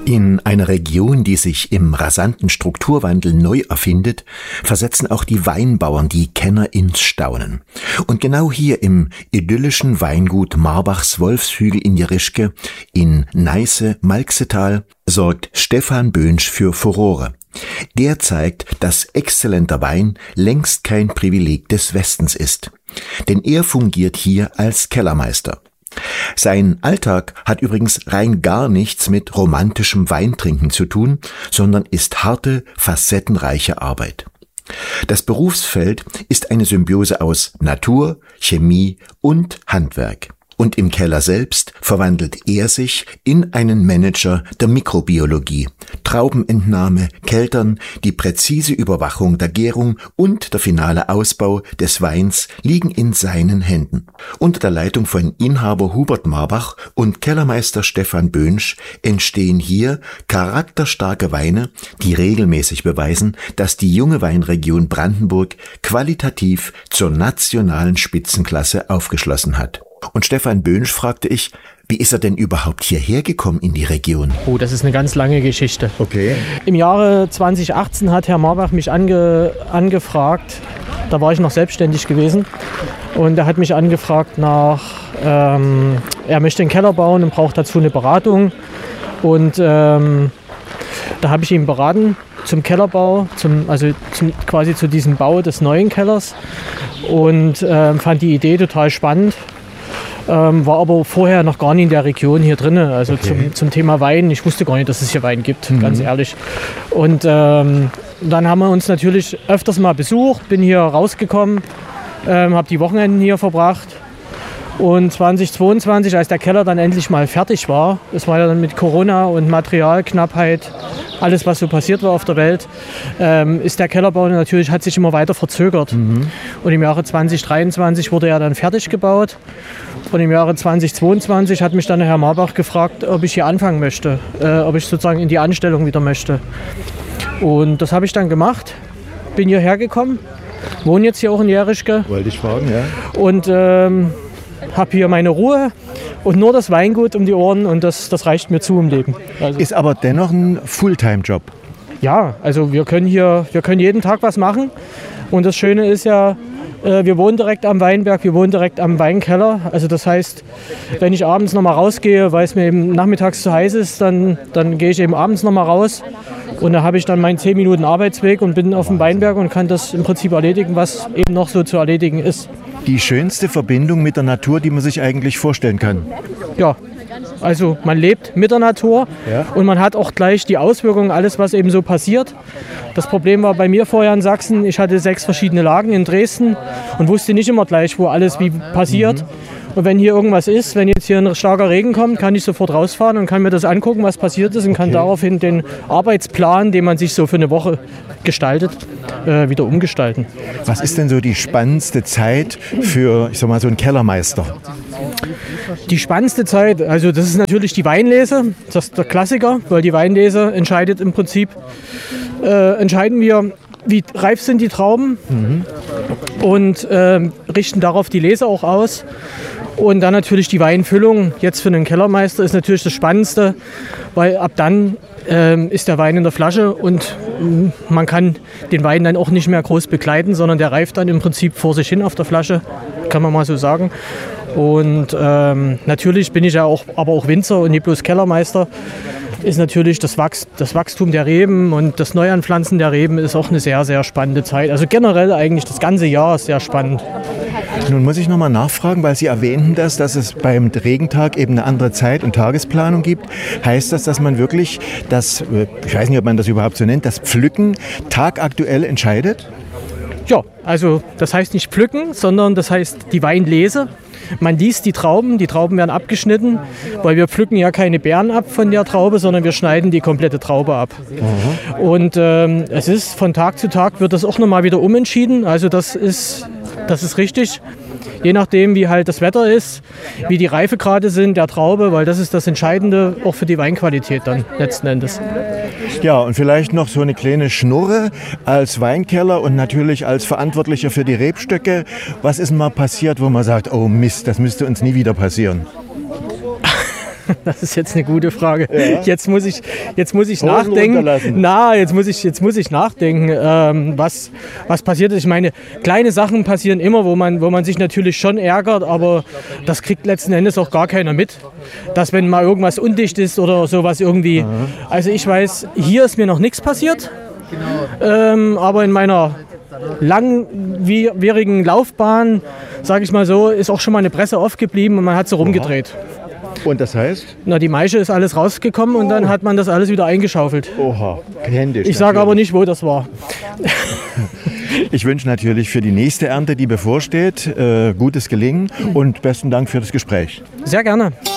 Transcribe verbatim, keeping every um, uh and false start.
In einer Region, die sich im rasanten Strukturwandel neu erfindet, versetzen auch die Weinbauern die Kenner ins Staunen. Und genau hier im idyllischen Weingut Marbachs Wolfshügel in Jerischke, in Neiße-Malxetal, sorgt Stefan Böhnsch für Furore. Der zeigt, dass exzellenter Wein längst kein Privileg des Westens ist. Denn er fungiert hier als Kellermeister. Sein Alltag hat übrigens rein gar nichts mit romantischem Weintrinken zu tun, sondern ist harte, facettenreiche Arbeit. Das Berufsfeld ist eine Symbiose aus Natur, Chemie und Handwerk. Und im Keller selbst verwandelt er sich in einen Manager der Mikrobiologie. Traubenentnahme, Keltern, die präzise Überwachung der Gärung und der finale Ausbau des Weins liegen in seinen Händen. Unter der Leitung von Inhaber Hubert Marbach und Kellermeister Stefan Böhnsch entstehen hier charakterstarke Weine, die regelmäßig beweisen, dass die junge Weinregion Brandenburg qualitativ zur nationalen Spitzenklasse aufgeschlossen hat. Und Stefan Böhnsch fragte ich, wie ist er denn überhaupt hierher gekommen in die Region? Oh, das ist eine ganz lange Geschichte. Okay. Im Jahre zwanzig achtzehn hat Herr Marbach mich ange, angefragt, da war ich noch selbstständig gewesen, und er hat mich angefragt nach, ähm, er möchte einen Keller bauen und braucht dazu eine Beratung. Und ähm, da habe ich ihn beraten zum Kellerbau, zum, also zum, quasi zu diesem Bau des neuen Kellers, und äh, fand die Idee total spannend. Ähm, war aber vorher noch gar nicht in der Region hier drin, also okay. zum, zum Thema Wein. Ich wusste gar nicht, dass es hier Wein gibt, mhm. ganz ehrlich. Und ähm, dann haben wir uns natürlich öfters mal besucht, bin hier rausgekommen, ähm, habe die Wochenenden hier verbracht. Und zwanzig zweiundzwanzig, als der Keller dann endlich mal fertig war, das war ja dann mit Corona und Materialknappheit, alles was so passiert war auf der Welt, ähm, ist der Kellerbau natürlich, hat sich immer weiter verzögert. Mhm. Und im Jahre zwanzig dreiundzwanzig wurde er dann fertig gebaut. Und im Jahre zwanzig zweiundzwanzig hat mich dann Herr Marbach gefragt, ob ich hier anfangen möchte, äh, ob ich sozusagen in die Anstellung wieder möchte. Und das habe ich dann gemacht, bin hierher gekommen, wohne jetzt hier auch in Jerischke. Wollte ich fragen, ja. Und ähm, habe hier meine Ruhe und nur das Weingut um die Ohren, und das, das reicht mir zu im Leben. Also, ist aber dennoch ein Fulltime-Job. Ja, also wir können hier, wir können jeden Tag was machen, und das Schöne ist ja, äh, wir wohnen direkt am Weinberg, wir wohnen direkt am Weinkeller. Also das heißt, wenn ich abends noch mal rausgehe, weil es mir eben nachmittags zu heiß ist, dann, dann gehe ich eben abends noch mal raus, und da habe ich dann meinen zehn Minuten Arbeitsweg und bin auf dem Weinberg und kann das im Prinzip erledigen, was eben noch so zu erledigen ist. Die schönste Verbindung mit der Natur, die man sich eigentlich vorstellen kann. Ja, also man lebt mit der Natur, ja. Und man hat auch gleich die Auswirkungen, alles was eben so passiert. Das Problem war bei mir vorher in Sachsen, ich hatte sechs verschiedene Lagen in Dresden und wusste nicht immer gleich, wo alles wie passiert. Mhm. Und wenn hier irgendwas ist, wenn jetzt hier ein starker Regen kommt, kann ich sofort rausfahren und kann mir das angucken, was passiert ist, und kann okay. daraufhin den Arbeitsplan, den man sich so für eine Woche gestaltet, äh, wieder umgestalten. Was ist denn so die spannendste Zeit für, ich sag mal, so einen Kellermeister? Die spannendste Zeit, also das ist natürlich die Weinlese, das ist der Klassiker, weil die Weinlese entscheidet im Prinzip, äh, entscheiden wir, wie reif sind die Trauben, mhm. und äh, richten darauf die Lese auch aus. Und dann natürlich die Weinfüllung, jetzt für einen Kellermeister, ist natürlich das Spannendste, weil ab dann ähm, ist der Wein in der Flasche, und ähm, man kann den Wein dann auch nicht mehr groß begleiten, sondern der reift dann im Prinzip vor sich hin auf der Flasche, kann man mal so sagen. Und ähm, natürlich bin ich ja auch, aber auch Winzer und nicht bloß Kellermeister. Ist natürlich das, Wachs, das Wachstum der Reben und das Neuanpflanzen der Reben ist auch eine sehr, sehr spannende Zeit. Also generell eigentlich das ganze Jahr ist sehr spannend. Nun muss ich nochmal nachfragen, weil Sie erwähnten das, dass es beim Regentag eben eine andere Zeit- und Tagesplanung gibt. Heißt das, dass man wirklich das, ich weiß nicht, ob man das überhaupt so nennt, das Pflücken tagaktuell entscheidet? Ja, also das heißt nicht pflücken, sondern das heißt die Weinlese. Man liest die Trauben, die Trauben werden abgeschnitten, weil wir pflücken ja keine Beeren ab von der Traube, sondern wir schneiden die komplette Traube ab. Mhm. Und ähm, es ist von Tag zu Tag wird das auch nochmal wieder umentschieden, also das ist, das ist richtig. Je nachdem, wie halt das Wetter ist, wie die Reifegrade sind der Traube, weil das ist das Entscheidende auch für die Weinqualität dann letzten Endes. Ja, und vielleicht noch so eine kleine Schnurre als Weinkeller und natürlich als Verantwortlicher für die Rebstöcke. Was ist denn mal passiert, wo man sagt, oh Mist, das müsste uns nie wieder passieren? Das ist jetzt eine gute Frage. Ja. Jetzt muss ich, jetzt muss ich Hosen nachdenken. runterlassen. Na, jetzt muss ich, jetzt muss ich nachdenken, ähm, was, was passiert ist. Ich meine, kleine Sachen passieren immer, wo man, wo man sich natürlich schon ärgert, aber das kriegt letzten Endes auch gar keiner mit. Dass wenn mal irgendwas undicht ist oder sowas irgendwie. Aha. Also ich weiß, hier ist mir noch nichts passiert, ähm, aber in meiner langwierigen Laufbahn, sage ich mal so, ist auch schon mal eine Presse aufgeblieben und man hat sie rumgedreht. Und das heißt? Na, die Maische ist alles rausgekommen und dann hat man das alles wieder eingeschaufelt. Oha, händisch. Ich sage aber nicht, wo das war. Ich wünsche natürlich für die nächste Ernte, die bevorsteht, äh, gutes Gelingen und besten Dank für das Gespräch. Sehr gerne.